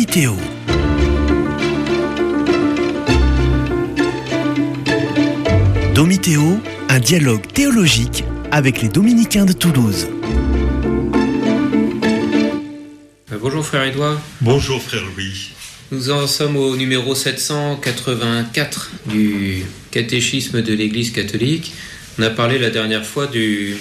Domitéo. Domitéo, un dialogue théologique avec les Dominicains de Toulouse. Bonjour frère Édouard. Bonjour frère Louis. Nous en sommes au numéro 784 du catéchisme de l'Église catholique. On a parlé la dernière fois du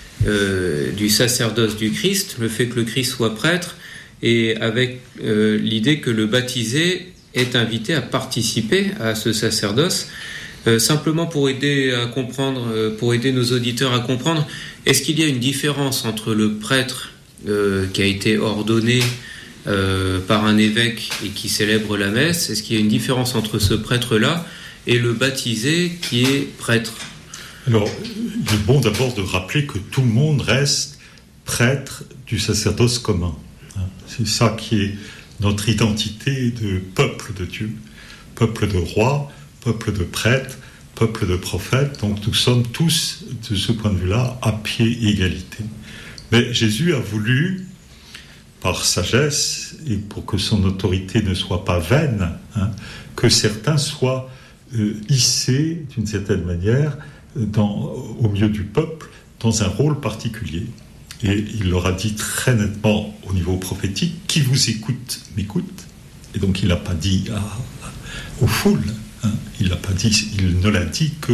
sacerdoce du Christ, le fait que le Christ soit prêtre, et avec l'idée que le baptisé est invité à participer à ce sacerdoce. Simplement pour aider à comprendre, pour aider nos auditeurs à comprendre, est-ce qu'il y a une différence entre le prêtre qui a été ordonné par un évêque et qui célèbre la messe? Est-ce qu'il y a une différence entre ce prêtre-là et le baptisé qui est prêtre? Alors, il est bon d'abord de rappeler que tout le monde reste prêtre du sacerdoce commun. C'est ça qui est notre identité de peuple de Dieu, peuple de rois, peuple de prêtres, peuple de prophètes. Donc nous sommes tous, de ce point de vue-là, à pied égalité. Mais Jésus a voulu, par sagesse, et pour que son autorité ne soit pas vaine, que certains soient hissés, d'une certaine manière, au milieu du peuple, dans un rôle particulier. Et il leur a dit très nettement au niveau prophétique, qui vous écoute, m'écoute. Et donc il n'a pas dit aux foules, il ne l'a dit que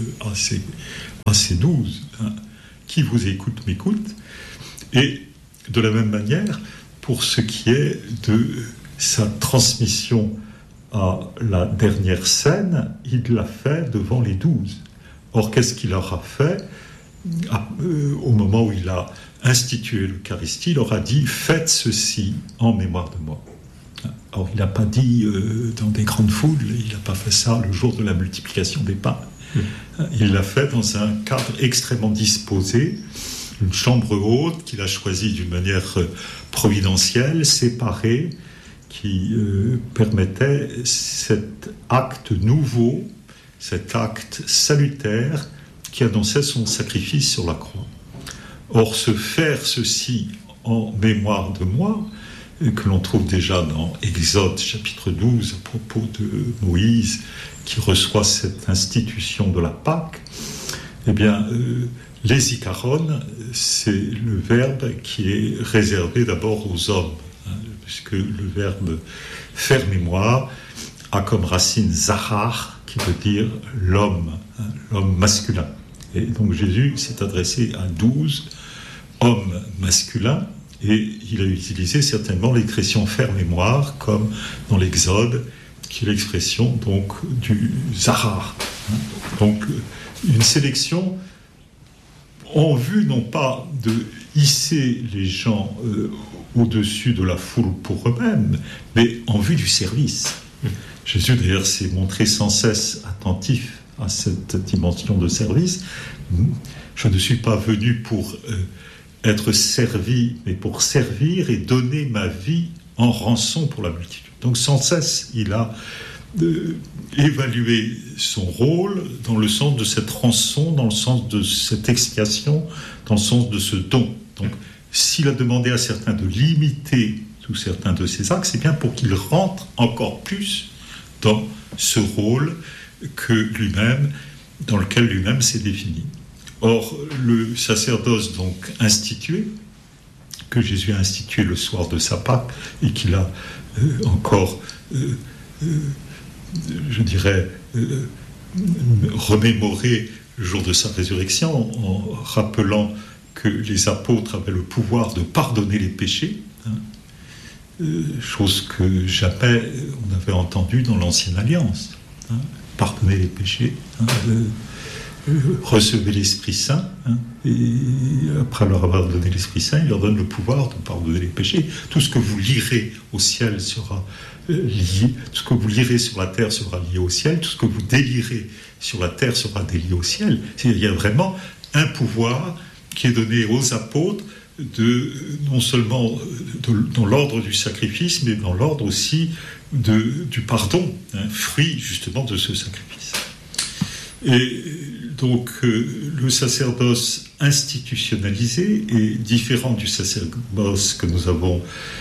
à ses 12. Qui vous écoute, m'écoute. Et de la même manière, pour ce qui est de sa transmission à la dernière scène, il l'a fait devant les 12. Or, qu'est-ce qu'il leur a fait au moment où il a institué l'Eucharistie? Il leur a dit « Faites ceci en mémoire de moi ». Or, il n'a pas dit dans des grandes foules, il n'a pas fait ça le jour de la multiplication des pains. Il l'a fait dans un cadre extrêmement disposé, une chambre haute qu'il a choisie d'une manière providentielle, séparée, qui permettait cet acte nouveau, cet acte salutaire qui annonçait son sacrifice sur la croix. Or, faire ceci en mémoire de moi, que l'on trouve déjà dans Exode chapitre 12 à propos de Moïse qui reçoit cette institution de la Pâque, eh bien, les ikaron, c'est le verbe qui est réservé d'abord aux hommes, puisque le verbe faire mémoire a comme racine zahar, qui veut dire l'homme masculin. Et donc Jésus s'est adressé à 12 hommes masculins, et il a utilisé certainement l'expression faire mémoire, comme dans l'Exode, qui est l'expression donc du zahar. Donc une sélection en vue non pas de hisser les gens au-dessus de la foule pour eux-mêmes, mais en vue du service. Jésus d'ailleurs s'est montré sans cesse attentif à cette dimension de service. Je ne suis pas venu pour être servi, mais pour servir et donner ma vie en rançon pour la multitude. Donc sans cesse, il a évalué son rôle dans le sens de cette rançon, dans le sens de cette expiation, dans le sens de ce don. Donc s'il a demandé à certains de limiter tous certains de ces actes, c'est bien pour qu'il rentre encore plus dans ce rôle dans lequel lui-même s'est défini. Or, le sacerdoce donc institué, que Jésus a institué le soir de sa Pâque, et qu'il a encore, remémoré le jour de sa résurrection, en rappelant que les apôtres avaient le pouvoir de pardonner les péchés, chose que jamais on avait entendue dans l'Ancienne Alliance. Pardonner les péchés, recevez l'Esprit Saint, et après leur avoir donné l'Esprit Saint, il leur donne le pouvoir de pardonner les péchés. Tout ce que vous lirez au ciel sera lié, tout ce que vous lirez sur la terre sera lié au ciel, tout ce que vous délirez sur la terre sera délié au ciel. Il y a vraiment un pouvoir qui est donné aux apôtres, non seulement dans l'ordre du sacrifice, mais dans l'ordre aussi du pardon, fruit justement de ce sacrifice. Et donc, le sacerdoce institutionnalisé est différent du sacerdoce que nous avons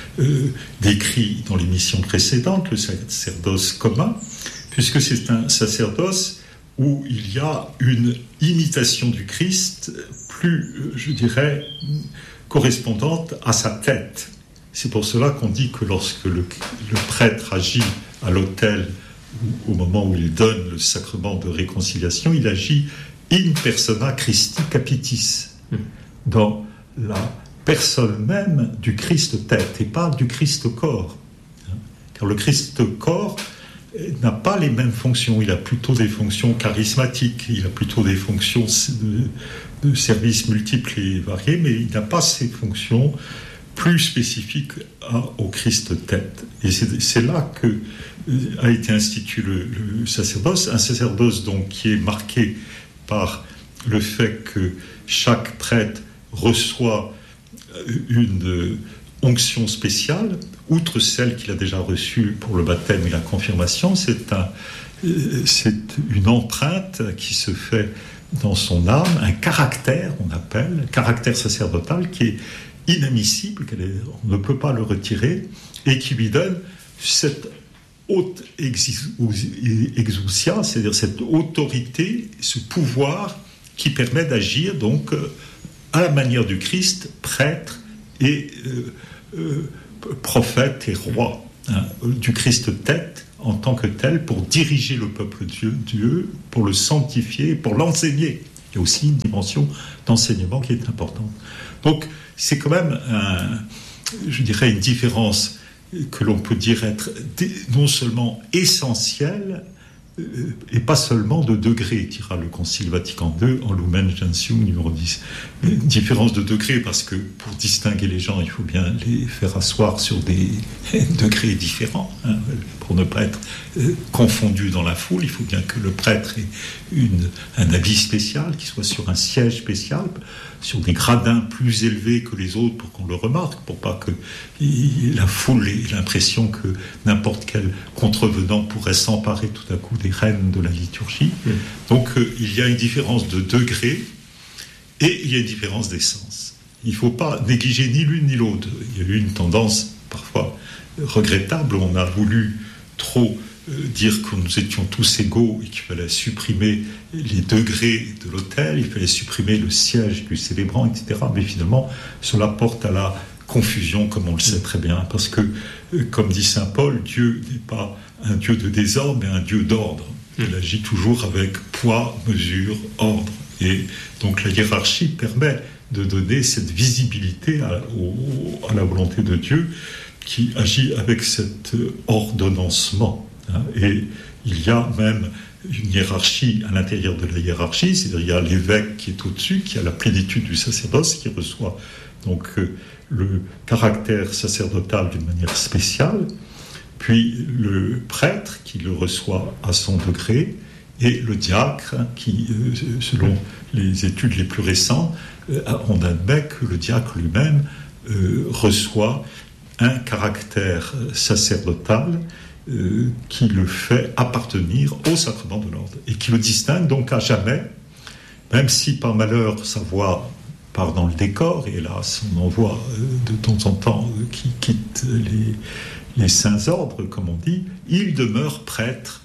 décrit dans l'émission précédente, le sacerdoce commun, puisque c'est un sacerdoce où il y a une imitation du Christ plus, je dirais, correspondante à sa tête. C'est pour cela qu'on dit que lorsque le prêtre agit à l'autel, au moment où il donne le sacrement de réconciliation, il agit in persona Christi capitis, dans la personne même du Christ tête et pas du Christ corps. Car le Christ corps n'a pas les mêmes fonctions, il a plutôt des fonctions charismatiques, il a plutôt des fonctions de services multiples et variés, mais il n'a pas ces fonctions plus spécifiques au Christ tête. Et c'est là que a été institué le sacerdoce, un sacerdoce donc qui est marqué par le fait que chaque prêtre reçoit une onction spéciale, outre celle qu'il a déjà reçue pour le baptême et la confirmation. C'est une empreinte qui se fait dans son âme, un caractère, on appelle, caractère sacerdotal qui est inadmissible, on ne peut pas le retirer, et qui lui donne cette haute exousia, c'est-à-dire cette autorité, ce pouvoir qui permet d'agir donc à la manière du Christ, prêtre et prophète et roi, du Christ tête en tant que tel, pour diriger le peuple de Dieu, pour le sanctifier, pour l'enseigner. Il y a aussi une dimension d'enseignement qui est importante. Donc c'est quand même, je dirais, une différence que l'on peut dire être non seulement essentielle et pas seulement de degré, dira le Concile Vatican II en Lumen Gentium numéro 10. Une différence de degré, parce que pour distinguer les gens, il faut bien les faire asseoir sur des degrés différents, pour ne pas être confondu dans la foule. Il faut bien que le prêtre ait un habit spécial, qui soit sur un siège spécial, sur des gradins plus élevés que les autres pour qu'on le remarque, pour pas que la foule ait l'impression que n'importe quel contrevenant pourrait s'emparer tout à coup des rênes de la liturgie. Donc il y a une différence de degré et il y a une différence d'essence. Il ne faut pas négliger ni l'une ni l'autre. Il y a eu une tendance parfois regrettable, on a voulu trop dire que nous étions tous égaux et qu'il fallait supprimer les degrés de l'autel, il fallait supprimer le siège du célébrant, etc. Mais finalement, cela porte à la confusion, comme on le sait très bien, parce que, comme dit saint Paul, Dieu n'est pas un Dieu de désordre, mais un Dieu d'ordre. Il agit toujours avec poids, mesure, ordre. Et donc la hiérarchie permet de donner cette visibilité à la volonté de Dieu, qui agit avec cet ordonnancement. Et il y a même une hiérarchie à l'intérieur de la hiérarchie, c'est-à-dire il y a l'évêque qui est au-dessus, qui a la plénitude du sacerdoce, qui reçoit donc le caractère sacerdotal d'une manière spéciale, puis le prêtre qui le reçoit à son degré, et le diacre qui, selon les études les plus récentes, on admet que le diacre lui-même reçoit un caractère sacerdotal qui le fait appartenir au sacrement de l'ordre et qui le distingue donc à jamais, même si par malheur sa voix part dans le décor, et hélas on en voit de temps en temps qui quittent les saints ordres, comme on dit, il demeure prêtre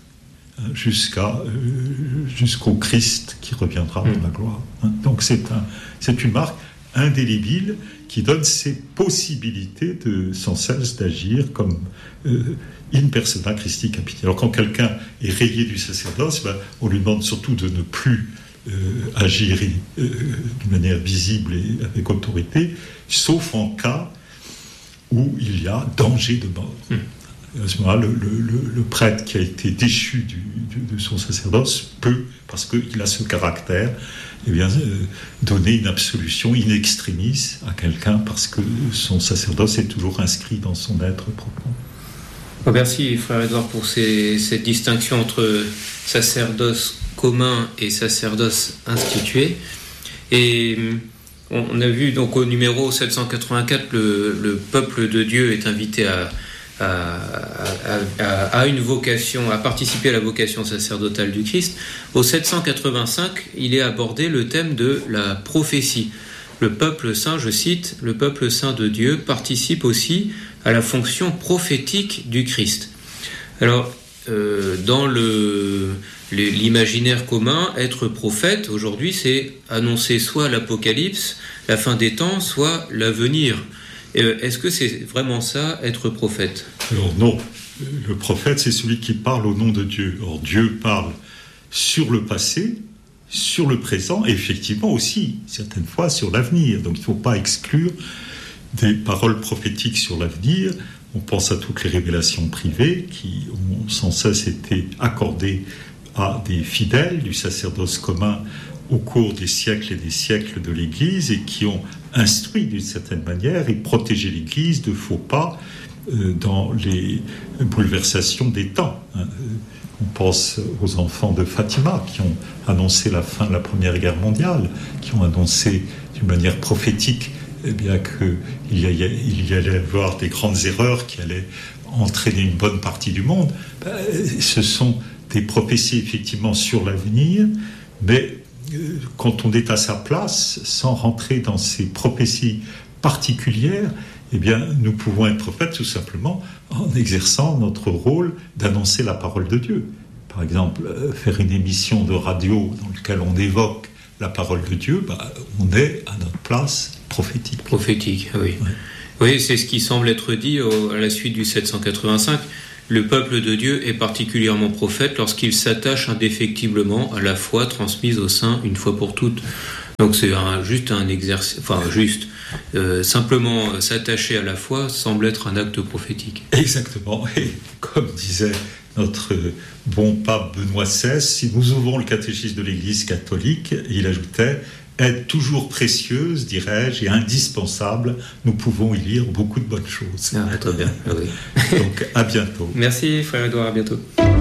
jusqu'au Christ qui reviendra dans la gloire. Donc c'est une marque indélébile qui donne ces possibilités sans cesse d'agir comme in persona Christi capiti. Alors quand quelqu'un est rayé du sacerdoce, on lui demande surtout de ne plus agir d'une manière visible et avec autorité, sauf en cas où il y a danger de mort. À ce moment-là, le prêtre qui a été déchu de son sacerdoce peut, parce qu'il a ce caractère, donner une absolution in extremis à quelqu'un parce que son sacerdoce est toujours inscrit dans son être profond. Merci, frère Édouard, pour cette distinction entre sacerdoce commun et sacerdoce institué. Et on a vu donc au numéro 784, le peuple de Dieu est invité à a une vocation, à participer à la vocation sacerdotale du Christ, au 785, il est abordé le thème de la prophétie. Le peuple saint, je cite, le peuple saint de Dieu participe aussi à la fonction prophétique du Christ. Alors, dans l'imaginaire commun, être prophète, aujourd'hui, c'est annoncer soit l'Apocalypse, la fin des temps, soit l'avenir. Est-ce que c'est vraiment ça, être prophète ? Alors non, le prophète, c'est celui qui parle au nom de Dieu. Or, Dieu parle sur le passé, sur le présent, et effectivement aussi, certaines fois, sur l'avenir. Donc il ne faut pas exclure des paroles prophétiques sur l'avenir. On pense à toutes les révélations privées qui ont sans cesse été accordées à des fidèles du sacerdoce commun au cours des siècles et des siècles de l'Église et qui ont instruit d'une certaine manière et protégé l'Église de faux pas dans les bouleversations des temps. On pense aux enfants de Fatima qui ont annoncé la fin de la Première Guerre mondiale, qui ont annoncé d'une manière prophétique qu'il y allait avoir des grandes erreurs qui allaient entraîner une bonne partie du monde. Ce sont des prophéties effectivement sur l'avenir, mais quand on est à sa place, sans rentrer dans ces prophéties particulières, nous pouvons être prophètes tout simplement en exerçant notre rôle d'annoncer la parole de Dieu. Par exemple, faire une émission de radio dans laquelle on évoque la parole de Dieu, on est à notre place prophétique. Prophétique, oui. Ouais. Oui, c'est ce qui semble être dit à la suite du 785. Le peuple de Dieu est particulièrement prophète lorsqu'il s'attache indéfectiblement à la foi transmise au sein une fois pour toutes. Donc c'est juste un exercice, simplement s'attacher à la foi semble être un acte prophétique. Exactement, et comme disait notre bon pape Benoît XVI, si nous ouvrons le catéchisme de l'Église catholique, il ajoutait « Est toujours précieuse, dirais-je, et indispensable, nous pouvons y lire beaucoup de bonnes choses. » Très bien, oui. Donc à bientôt. Merci frère Édouard, à bientôt.